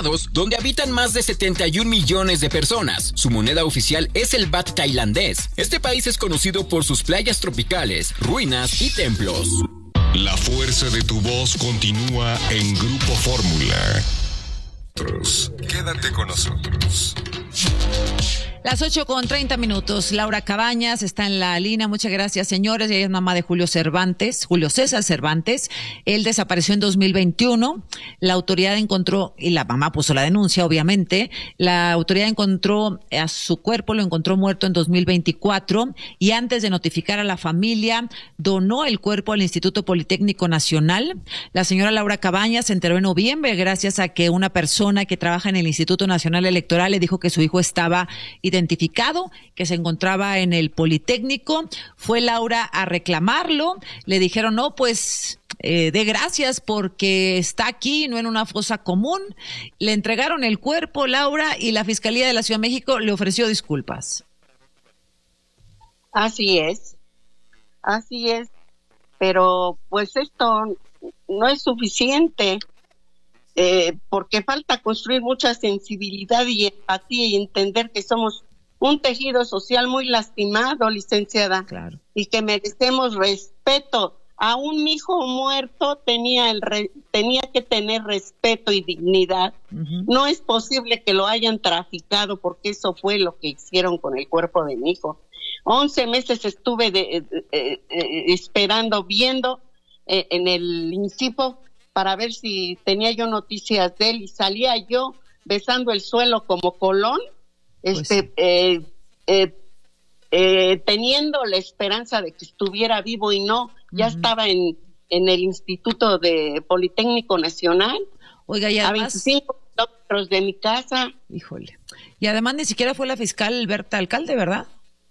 estados donde habitan más de 71 millones de personas. Su moneda oficial es el baht tailandés. Este país es conocido por sus playas tropicales, ruinas y templos. La fuerza de tu voz continúa en Grupo Fórmula. Quédate con nosotros. Las 8:30. Laura Cabañas está en la línea. Muchas gracias, señores. Ella es mamá de Julio César Cervantes. Él desapareció en 2021. La autoridad encontró, y la mamá puso la denuncia, obviamente. La autoridad encontró a su cuerpo, lo encontró muerto en 2024. Y antes de notificar a la familia, donó el cuerpo al Instituto Politécnico Nacional. La señora Laura Cabañas se enteró en noviembre gracias a que una persona que trabaja en el Instituto Nacional Electoral le dijo que su hijo estaba identificado, que se encontraba en el Politécnico. Fue Laura a reclamarlo, le dijeron, no, pues dé gracias porque está aquí, no en una fosa común. Le entregaron el cuerpo, Laura, y la Fiscalía de la Ciudad de México le ofreció disculpas. Así es, pero pues esto no es suficiente. Porque falta construir mucha sensibilidad y empatía y entender que somos un tejido social muy lastimado, licenciada, claro, y que merecemos respeto. Aún mi hijo muerto tenía que tener respeto y dignidad. Uh-huh. No es posible que lo hayan traficado, porque eso fue lo que hicieron con el cuerpo de mi hijo. 11 meses estuve esperando, viendo en el INCIPO para ver si tenía yo noticias de él, y salía yo besando el suelo como Colón, pues teniendo la esperanza de que estuviera vivo, y no, ya estaba en el Instituto de Politécnico Nacional. Oiga, y además, a 25 kilómetros de mi casa. Híjole. Y además ni siquiera fue la fiscal Berta Alcalde, ¿verdad?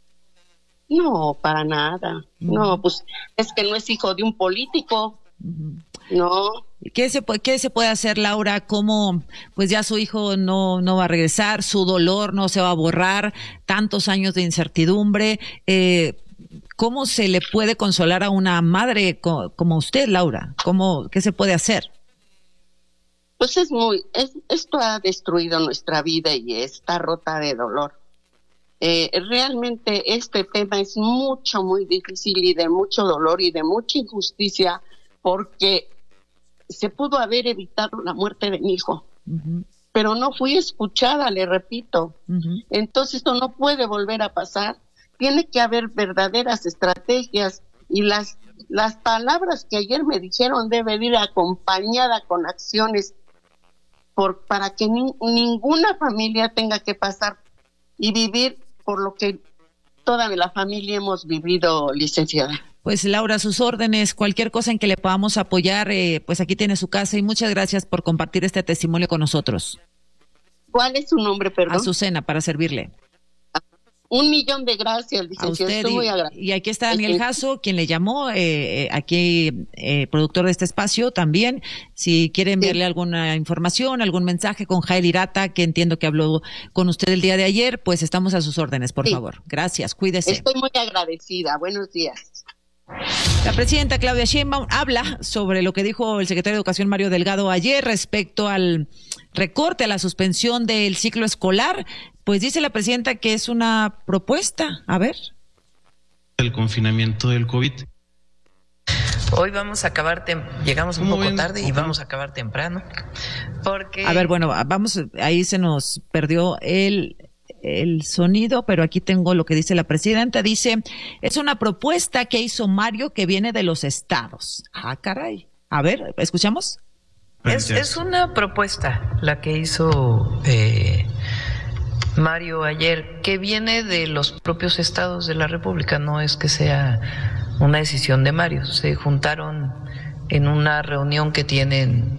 No, para nada. No, pues es que no es hijo de un político. No. ¿Qué se puede hacer, Laura? ¿Cómo, pues ya su hijo no va a regresar, su dolor no se va a borrar, tantos años de incertidumbre? ¿Cómo se le puede consolar a una madre como usted, Laura? ¿Qué se puede hacer? Pues esto ha destruido nuestra vida y está rota de dolor. Realmente este tema es muy difícil y de mucho dolor y de mucha injusticia, porque se pudo haber evitado la muerte de mi hijo, pero no fui escuchada, le repito. Entonces esto no puede volver a pasar. Tiene que haber verdaderas estrategias, y las palabras que ayer me dijeron deben ir acompañada con acciones para que ninguna familia tenga que pasar y vivir por lo que toda la familia hemos vivido, licenciada. Pues Laura, sus órdenes, cualquier cosa en que le podamos apoyar, pues aquí tiene su casa, y muchas gracias por compartir este testimonio con nosotros. ¿Cuál es su nombre, perdón? Azucena, para servirle. 1,000,000 de gracias, licenciada. A usted, y aquí está Daniel Jasso, quien le llamó, aquí productor de este espacio también. Si quiere enviarle alguna información, algún mensaje con Jael Irata, que entiendo que habló con usted el día de ayer, pues estamos a sus órdenes, por favor. Gracias, cuídese. Estoy muy agradecida. Buenos días. La presidenta Claudia Sheinbaum habla sobre lo que dijo el secretario de Educación Mario Delgado ayer respecto al recorte, a la suspensión del ciclo escolar. Pues dice la presidenta que es una propuesta. A ver. El confinamiento del COVID. Hoy vamos a acabar, llegamos un poco tarde y vamos a acabar temprano. Porque... A ver, bueno, vamos, ahí se nos perdió el sonido, pero aquí tengo lo que dice la presidenta. Dice, es una propuesta que hizo Mario que viene de los estados. Ah, caray. A ver, ¿escuchamos? Es una propuesta la que hizo Mario ayer, que viene de los propios estados de la República. No es que sea una decisión de Mario. Se juntaron en una reunión que tienen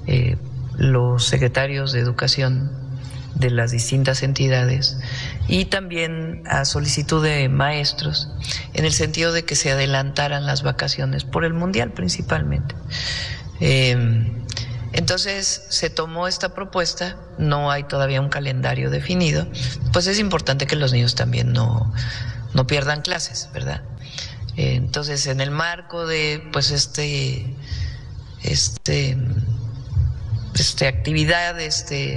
los secretarios de Educación de las distintas entidades, y también a solicitud de maestros, en el sentido de que se adelantaran las vacaciones por el Mundial principalmente. Entonces se tomó esta propuesta, no hay todavía un calendario definido, pues es importante que los niños también no pierdan clases, ¿verdad? Entonces, en el marco de pues actividad,